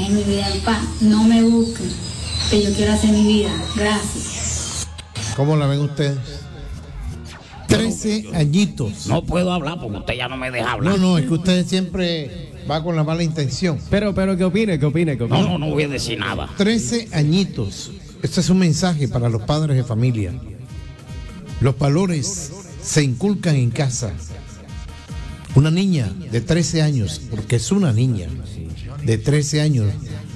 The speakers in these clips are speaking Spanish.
dejen mi vida en paz, no me busquen, que yo quiero hacer mi vida. Gracias. ¿Cómo la ven ustedes? 13 añitos. No puedo hablar porque usted ya no me deja hablar. No, es que usted siempre va con la mala intención. Pero, ¿qué opina? No voy a decir nada. 13 añitos. Este es un mensaje para los padres de familia. Los valores se inculcan en casa. Una niña de 13 años, porque es una niña de 13 años,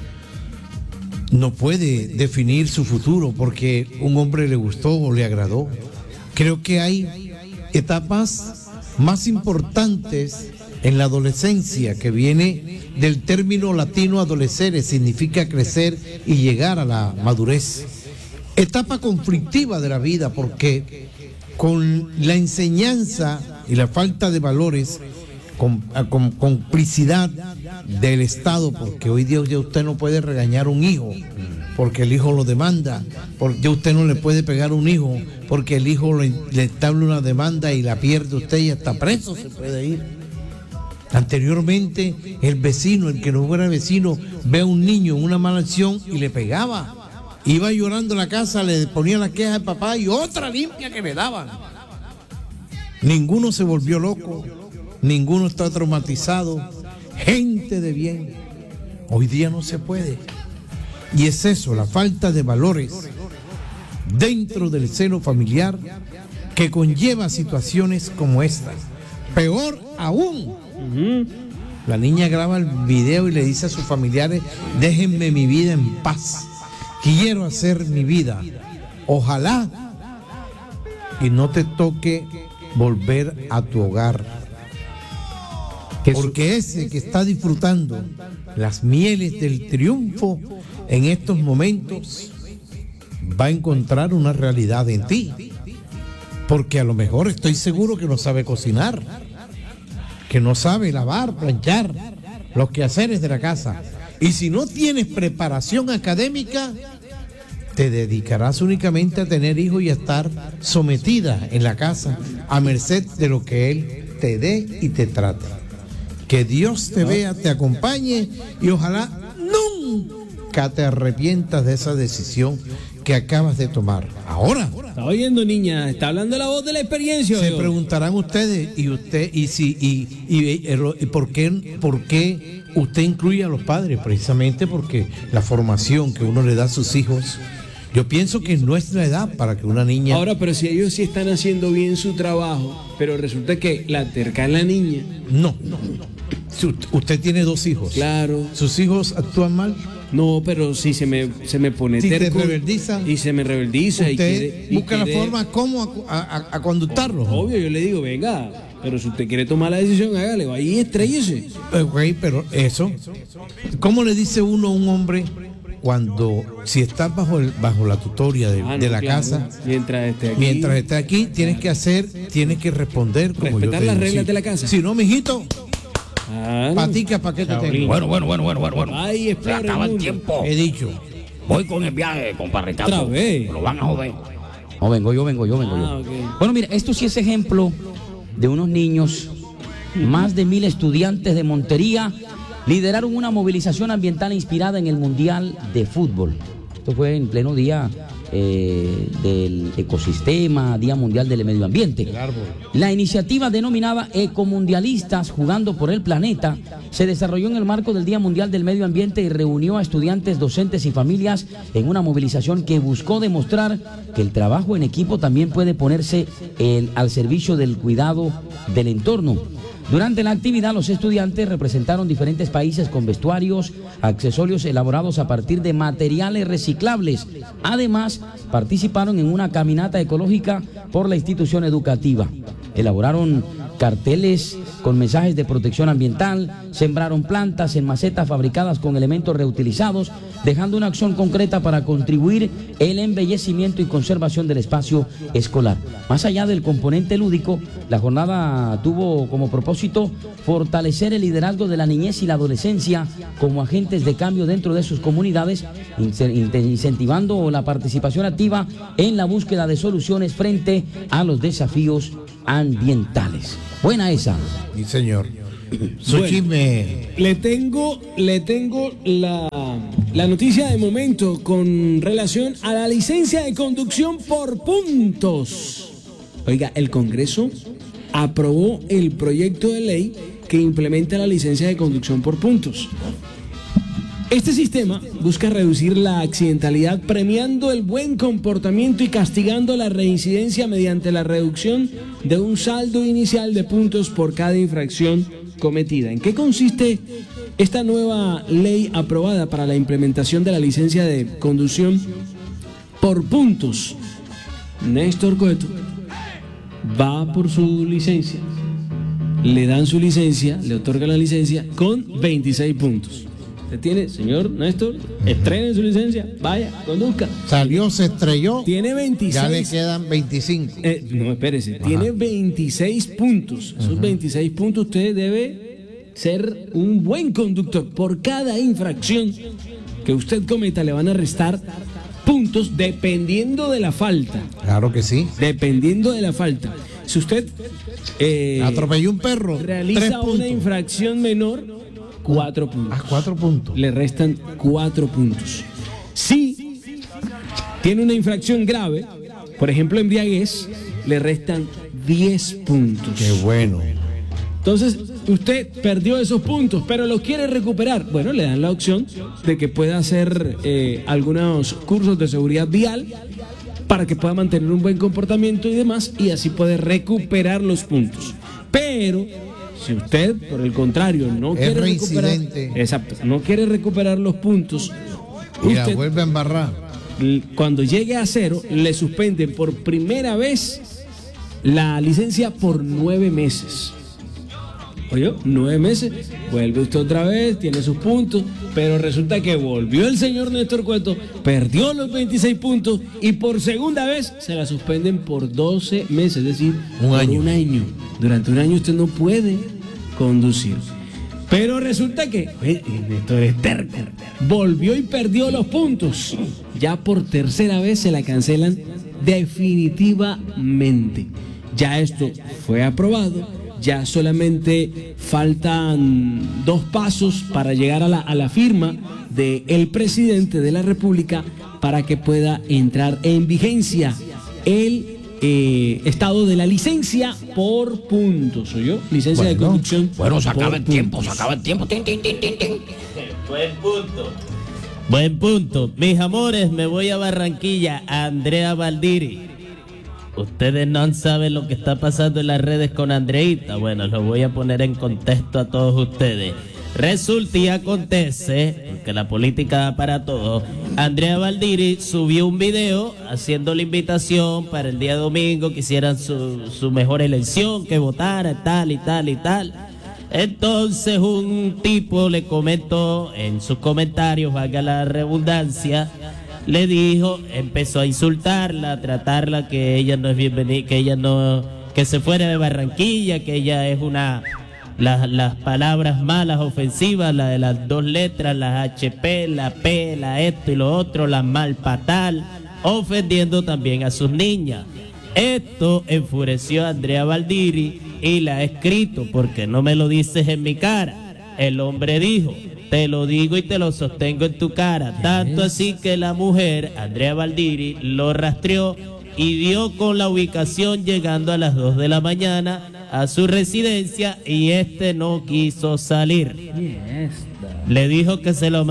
no puede definir su futuro porque un hombre le gustó o le agradó. Creo que hay etapas más importantes en la adolescencia, que viene del término latino adolescere, significa crecer y llegar a la madurez. Etapa conflictiva de la vida, porque con la enseñanza y la falta de valores, con complicidad del Estado, porque hoy día usted no puede regañar a un hijo porque el hijo lo demanda, porque usted no le puede pegar a un hijo porque el hijo le entabla una demanda y la pierde usted y hasta preso se puede ir. Anteriormente el vecino, el que no fuera vecino, ve a un niño en una mala acción y le pegaba. Iba llorando a la casa, le ponía la queja al papá y otra limpia que le daban. Ninguno se volvió loco, ninguno está traumatizado. Gente de bien. Hoy día no se puede. Y es eso, la falta de valores dentro del seno familiar, que conlleva situaciones como estas. Peor aún, la niña graba el video y le dice a sus familiares: déjenme mi vida en paz, quiero hacer mi vida, ojalá y no te toque volver a tu hogar, porque ese que está disfrutando las mieles del triunfo en estos momentos va a encontrar una realidad en ti, porque a lo mejor estoy seguro que no sabe cocinar, que no sabe lavar, planchar, los quehaceres de la casa, y si no tienes preparación académica, te dedicarás únicamente a tener hijos y a estar sometida en la casa a merced de lo que él te dé y te trate. Que Dios te vea, te acompañe y ojalá nunca te arrepientas de esa decisión que acabas de tomar. Ahora, está oyendo, niña, está hablando la voz de la experiencia. Se preguntarán ustedes, y por qué usted incluye a los padres. Precisamente porque la formación que uno le da a sus hijos, yo pienso que es nuestra edad para que una niña... Ahora, pero si ellos sí están haciendo bien su trabajo, pero resulta que la terca es la niña. No. Usted tiene 2 hijos. Claro. ¿Sus hijos actúan mal? No, pero si se me pone terco, te rebeldiza, y se me rebeldiza, usted busca la forma cómo a conductarlo. Obvio, yo le digo, venga, pero si usted quiere tomar la decisión, hágale, ahí estréllese. Okay, pero eso, ¿cómo le dice uno a un hombre cuando, si estás bajo la tutoria de la casa, mientras esté aquí, tienes que responder como yo te digo? Respetar las reglas de la casa. Si no, mijito, patica, ¿para qué te tengo? Bueno. Ay, se acaba el tiempo. He dicho. Voy con el viaje, compadre Ricardo. ¿Otra vez? Lo van a joder. No, vengo yo. Okay. Bueno, mira, esto sí es ejemplo de unos niños. Más de 1000 estudiantes de Montería lideraron una movilización ambiental inspirada en el Mundial de Fútbol. Esto fue en pleno día del ecosistema, Día Mundial del Medio Ambiente. La iniciativa denominada Ecomundialistas Jugando por el Planeta se desarrolló en el marco del Día Mundial del Medio Ambiente y reunió a estudiantes, docentes y familias en una movilización que buscó demostrar que el trabajo en equipo también puede ponerse al servicio del cuidado del entorno. Durante la actividad, los estudiantes representaron diferentes países con vestuarios, accesorios elaborados a partir de materiales reciclables. Además, participaron en una caminata ecológica por la institución educativa. Elaboraron carteles con mensajes de protección ambiental, sembraron plantas en macetas fabricadas con elementos reutilizados, dejando una acción concreta para contribuir el embellecimiento y conservación del espacio escolar. Más allá del componente lúdico, la jornada tuvo como propósito fortalecer el liderazgo de la niñez y la adolescencia como agentes de cambio dentro de sus comunidades, incentivando la participación activa en la búsqueda de soluciones frente a los desafíos ambientales. Buena esa. Sí, señor. Su Bueno, chisme. Le tengo la noticia de momento con relación a la licencia de conducción por puntos. Oiga, el Congreso aprobó el proyecto de ley que implementa la licencia de conducción por puntos. Este sistema busca reducir la accidentalidad premiando el buen comportamiento y castigando la reincidencia mediante la reducción de un saldo inicial de puntos por cada infracción cometida. ¿En qué consiste esta nueva ley aprobada para la implementación de la licencia de conducción por puntos? Néstor Cueto va por su licencia, le dan su licencia, le otorgan la licencia con 26 puntos. Usted tiene, señor Néstor, estrene su licencia, vaya, conduzca. Salió, se estrelló. Tiene 26. Ya le quedan 25. No, espérese, tiene 26 puntos. Esos 26 puntos usted debe ser un buen conductor. Por cada infracción que usted cometa le van a restar puntos dependiendo de la falta. Claro que sí. Dependiendo de la falta. Si usted atropelló un perro, 3 realiza puntos. una infracción menor, 4 puntos. 4 puntos. Le restan 4 puntos. Si tiene una infracción grave, por ejemplo embriaguez, le restan 10 puntos. Qué bueno. Entonces, usted perdió esos puntos, pero los quiere recuperar. Bueno, le dan la opción de que pueda hacer algunos cursos de seguridad vial para que pueda mantener un buen comportamiento y demás, y así puede recuperar los puntos. Pero si usted, por el contrario, no quiere recuperar, exacto, no quiere recuperar los puntos, y la usted, vuelve a embarrar. cuando llegue a 0, le suspenden por primera vez la licencia por 9 meses. Oye, 9 meses, vuelve usted otra vez, tiene sus puntos, pero resulta que volvió el señor Néstor Cueto, perdió los 26 puntos y por segunda vez se la suspenden por 12 meses, es decir, un año. Durante un año usted no puede conducir. Pero resulta que Néstor es terco, volvió y perdió los puntos. Ya por tercera vez se la cancelan definitivamente. Ya esto fue aprobado. Ya solamente faltan 2 pasos para llegar a la firma del presidente de la República para que pueda entrar en vigencia el estado de la licencia por puntos. ¿Oyó? Licencia de conducción. Bueno, se acaba por el tiempo, puntos. se acaba el tiempo. Tin, tin, tin, tin, tin. Buen punto. Buen punto. Mis amores, me voy a Barranquilla, a Andrea Valdiri. Ustedes no saben lo que está pasando en las redes con Andreita. Bueno, lo voy a poner en contexto a todos ustedes. Resulta y acontece, porque la política da para todo, Andrea Valdiri subió un video haciendo la invitación para el día domingo que hicieran su mejor elección, que votara, tal y tal y tal. Entonces un tipo le comentó en sus comentarios, valga la redundancia, le dijo, empezó a insultarla, a tratarla, que ella no es bienvenida, que ella no, que se fuera de Barranquilla, que ella es las palabras malas, ofensivas, la de las 2 letras, las HP, la P, la esto y lo otro, la mal patal, ofendiendo también a sus niñas. Esto enfureció a Andrea Valdiri y la ha escrito, porque no me lo dices en mi cara. El hombre dijo, te lo digo y te lo sostengo en tu cara. Tanto así que la mujer, Andrea Valdiri, lo rastreó y dio con la ubicación llegando a las 2 de la mañana a su residencia y no quiso salir. Le dijo que se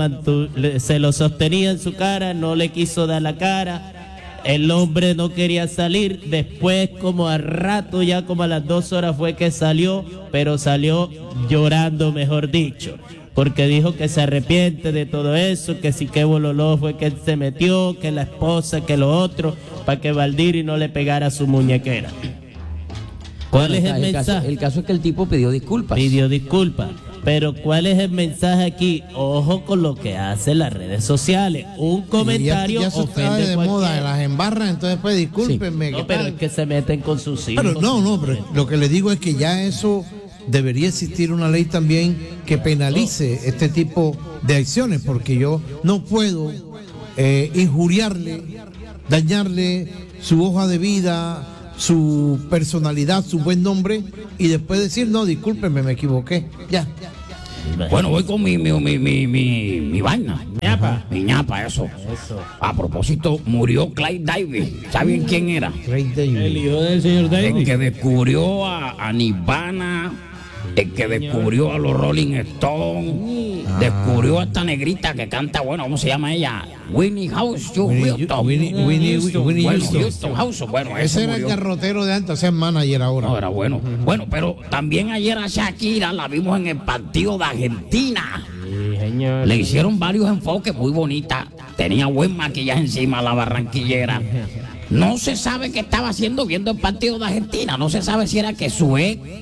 lo sostenía en su cara, no le quiso dar la cara. El hombre no quería salir. Después, como al rato, ya como a las 2 horas fue que salió, pero salió llorando, mejor dicho, porque dijo que se arrepiente de todo eso, que si que bololó fue que él se metió, que la esposa, que lo otro, para que Valdiri no le pegara a su muñequera. ¿Cuál es el mensaje? El caso es que el tipo pidió disculpas. Pidió disculpas. Pero ¿cuál es el mensaje aquí? Ojo con lo que hacen las redes sociales. Un comentario ya se ofende de moda, las embarran, entonces pues discúlpenme. Sí. No, pero es que se meten con sus hijos. Pero pero lo que le digo es que ya eso debería existir una ley también que penalice este tipo de acciones, porque yo no puedo injuriarle, dañarle su hoja de vida, su personalidad, su buen nombre y después decir, no, discúlpeme, me equivoqué. Ya. Bueno, voy con mi vaina. Ñapa. Mi ñapa, eso. Eso. A propósito, murió Clyde Davis. ¿Saben quién era? El hijo del señor El David. que descubrió a Nirvana, el que descubrió a los Rolling Stones, descubrió a esta negrita que canta, bueno, ¿cómo se llama ella? Winnie Houston. Winnie Houston. Houston Houston. Bueno, Ese era el murió. garrotero de antes, o sea, manager ahora. No, era bueno. Bueno, pero también ayer a Shakira la vimos en el partido de Argentina. Sí, señor. Le hicieron varios enfoques muy bonitas. Tenía buen maquillaje encima la barranquillera. No se sabe qué estaba haciendo viendo el partido de Argentina. No se sabe si era que su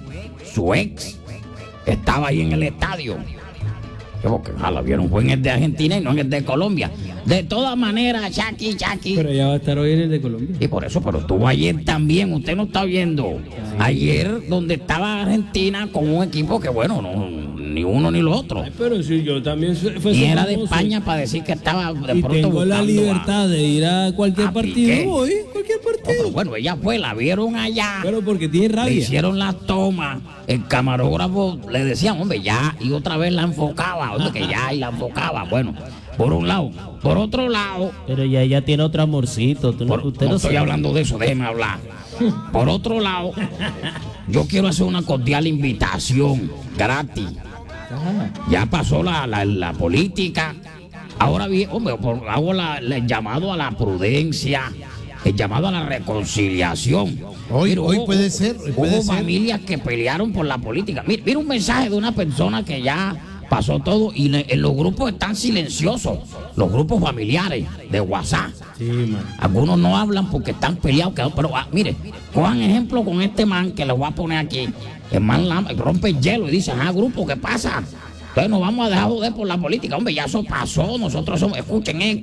ex estaba ahí en el estadio. Yo que la vieron fue en el de Argentina y no en el de Colombia. De todas maneras, Shaki. Pero ya va a estar hoy en el de Colombia. Y por eso, pero estuvo ayer también, usted no está viendo. Ayer donde estaba Argentina con un equipo que bueno, no, ni uno ni lo otro. Pero si yo también Y era de España para decir que estaba de y pronto tengo la buscando libertad de ir a cualquier a partido, Piqué. voy, cualquier Pero partido. bueno, ella fue, la vieron allá. Pero porque tiene Le rabia. hicieron las tomas, el camarógrafo le decía, hombre, ya, y otra vez la enfocaba, hombre, que ya, y la enfocaba. Bueno, por un lado. Por otro lado, Pero ya tiene otro amorcito. Usted no no estoy sabe. hablando de eso, déjeme hablar. Por otro lado, yo quiero hacer una cordial invitación, gratis. Ya pasó la política. Ahora bien, hombre, hago el llamado a la prudencia, el llamado a la reconciliación. Hoy Pero puede ser, hoy puede hubo ser. familias que pelearon por la política. Mira un mensaje de una persona que ya pasó todo y en los grupos están silenciosos, los grupos familiares de WhatsApp. Sí, man. Algunos no hablan porque están peleados, pero mire, cojan ejemplo con este man que les voy a poner aquí. El man rompe el hielo y dice, grupo, ¿qué pasa? Entonces nos vamos a dejar joder por la política. Hombre, ya eso pasó, nosotros somos, escuchen.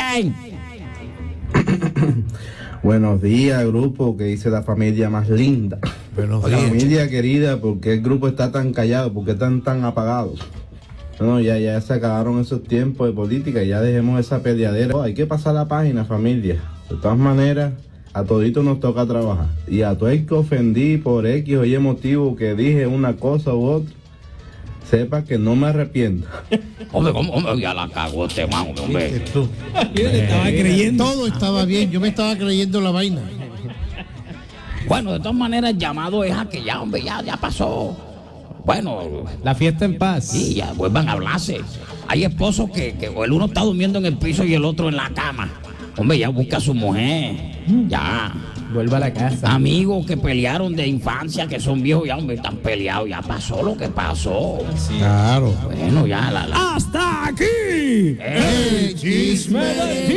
Buenos días, grupo, que dice la familia más linda. Buenos La días. familia querida, ¿por qué el grupo está tan callado? ¿Por qué están tan apagados? No, ya se acabaron esos tiempos de política, ya dejemos esa peleadera. Hay que pasar la página, familia. De todas maneras, a todito nos toca trabajar. Y a todo el que ofendí por X o Y motivo que dije una cosa u otra, sepa que no me arrepiento. Hombre, hombre, ya la cagó este man, hombre. Tú. Yo le estaba creyendo. Todo estaba bien, yo me estaba creyendo la vaina. Bueno, de todas maneras, el llamado es a que ya, hombre, ya pasó. Bueno, La fiesta en paz. sí, ya vuelvan a hablarse. Hay esposos que el uno está durmiendo en el piso y el otro en la cama. Hombre, ya busca a su mujer. Ya. Vuelva a la casa. Amigos que pelearon de infancia, que son viejos, ya, hombre, están peleados. Ya pasó lo que pasó. Claro. Bueno, ya ¡Hasta aquí! ¡El chisme del